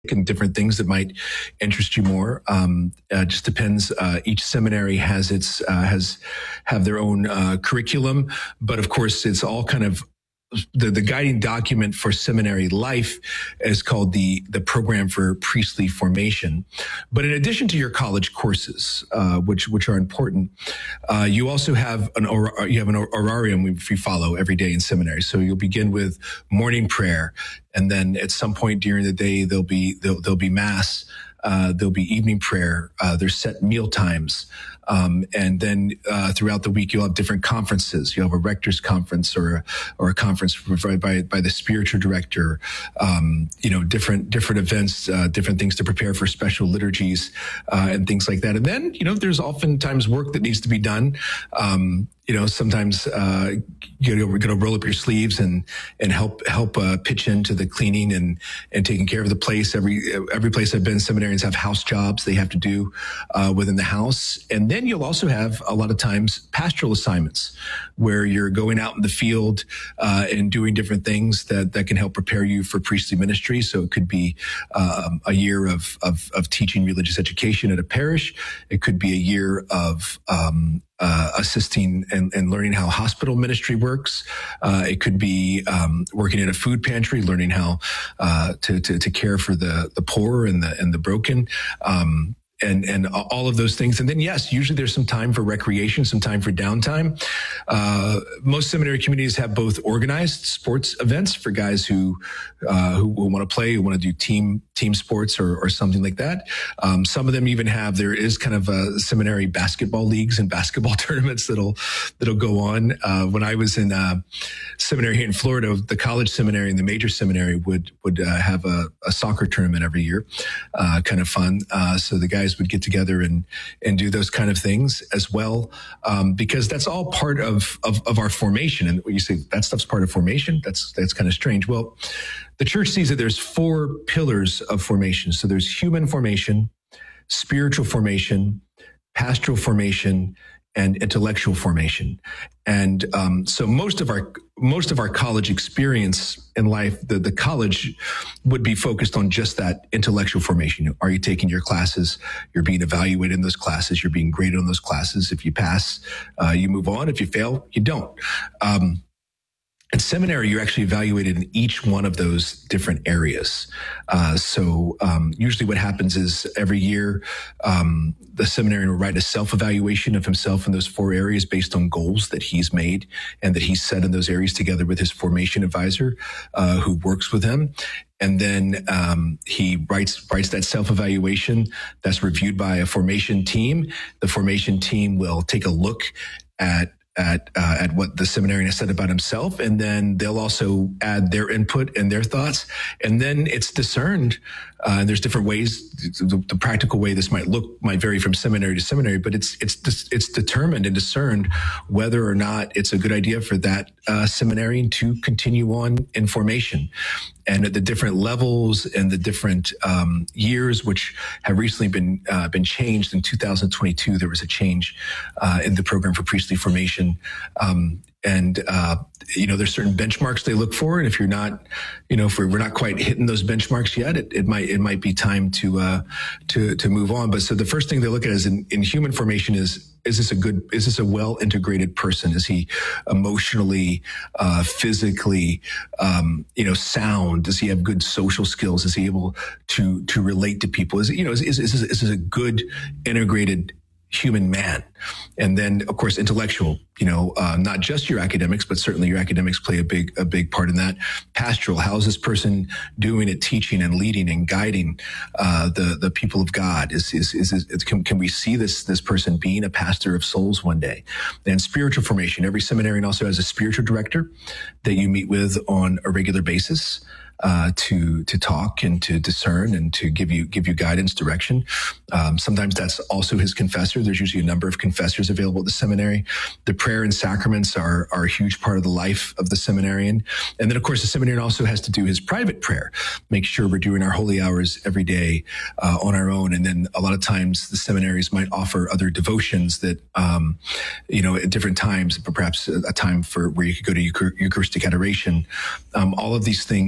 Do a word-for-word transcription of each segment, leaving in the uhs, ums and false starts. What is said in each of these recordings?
and different things that might interest you more. Um, uh, just depends. Uh, each seminary has its uh, has have their own uh, curriculum, but of course, it's all kind of the, the guiding document for seminary life is called the the Program for Priestly Formation. But in addition to your college courses, uh, which which are important, uh, you also have an or, you have an horarium we follow every day in seminary. So you'll begin with morning prayer, and then at some point during the day there'll be there'll, there'll be mass. Uh, there'll be evening prayer. Uh, there's set meal times. Um, and then uh, throughout the week, you'll have different conferences. You'll have a rector's conference or a, or a conference provided by, by the spiritual director, um, you know, different different events, uh, different things to prepare for special liturgies uh, and things like that. And then, you know, there's oftentimes work that needs to be done. Um, you know, sometimes uh, you're going to roll up your sleeves and and help help uh, pitch into the cleaning and and taking care of the place. Every every place I've been, seminarians have house jobs they have to do uh, within the house, and then you'll also have a lot of times pastoral assignments where you're going out in the field uh, and doing different things that that can help prepare you for priestly ministry. So it could be um, a year of, of of teaching religious education at a parish. It could be a year of um, Uh, assisting and, and learning how hospital ministry works. Uh, it could be um, working in a food pantry, learning how uh, to, to to care for the the poor and the and the broken. Um, And, and all of those things. And then, yes, usually there's some time for recreation, some time for downtime. Uh, most seminary communities have both organized sports events for guys who, uh, who, who want to play, who want to do team, team sports or, or something like that. Um, some of them even have, there is kind of a seminary basketball leagues and basketball tournaments that'll, that'll go on. Uh, when I was in, uh, seminary here in Florida, the college seminary and the major seminary would, would, uh, have a, a soccer tournament every year. Uh, kind of fun. Uh, so the guys would get together and and do those kind of things as well, um, because that's all part of, of of our formation. And when you say that stuff's part of formation, that's that's kind of strange. Well, the church sees that there's four pillars of formation. So there's human formation, spiritual formation, pastoral formation, and intellectual formation. And um, so most of our most of our college experience in life, the, the college would be focused on just that intellectual formation. Are you taking your classes? You're being evaluated in those classes. You're being graded on those classes. If you pass, uh, you move on. If you fail, you don't. Um, In seminary, you're actually evaluated in each one of those different areas. Uh, so um, usually what happens is every year, um, the seminarian will write a self-evaluation of himself in those four areas based on goals that he's made and that he's set in those areas together with his formation advisor uh, who works with him. And then um, he writes writes that self-evaluation that's reviewed by a formation team. The formation team will take a look at at uh, at what the seminarian has said about himself, and then they'll also add their input and their thoughts, and then it's discerned. Uh, and there's different ways. The, the practical way this might look might vary from seminary to seminary, but it's it's it's determined and discerned whether or not it's a good idea for that uh, seminarian to continue on in formation. And at the different levels and the different um, years, which have recently been uh, been changed. In two thousand twenty-two, there was a change uh, in the program for priestly formation. Um, and, uh, you know, there's certain benchmarks they look for. And if you're not, you know, if we're, we're not quite hitting those benchmarks yet, it, it might it might be time to uh, to to move on. But so the first thing they look at is in, in human formation is, is this a good, is this a well-integrated person? Is he emotionally, uh, physically, um, you know, sound? Does he have good social skills? Is he able to, to relate to people? Is it, you know, is, is, is, is this a good integrated human man? And then, of course, intellectual, you know, uh, not just your academics, but certainly your academics play a big, a big part in that. Pastoral, how is this person doing at teaching and leading and guiding uh, the the people of God? Is is is, is can, can we see this this person being a pastor of souls one day? And spiritual formation. Every seminarian also has a spiritual director that you meet with on a regular basis. Uh, to to talk and to discern and to give you give you guidance, direction. Um, sometimes that's also his confessor. There's usually a number of confessors available at the seminary. The prayer and sacraments are are a huge part of the life of the seminarian. And then, of course, the seminarian also has to do his private prayer. Make sure we're doing our holy hours every day uh, on our own. And then a lot of times the seminaries might offer other devotions that, um, you know, at different times, perhaps a, a time for where you could go to Euchar- Eucharistic adoration. Um, all of these things are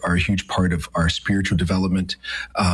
are a huge part of our spiritual development. Um,